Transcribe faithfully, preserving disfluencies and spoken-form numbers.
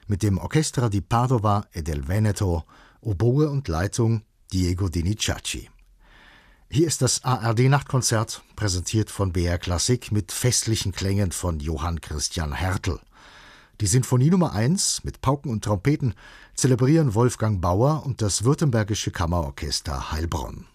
mit dem Orchestra di Padova e del Veneto, Oboe und Leitung Diego Dinizacci. Hier ist das A R D-Nachtkonzert, präsentiert von B R Klassik mit festlichen Klängen von Johann Christian Hertel. Die Sinfonie Nummer eins mit Pauken und Trompeten zelebrieren Wolfgang Bauer und das Württembergische Kammerorchester Heilbronn.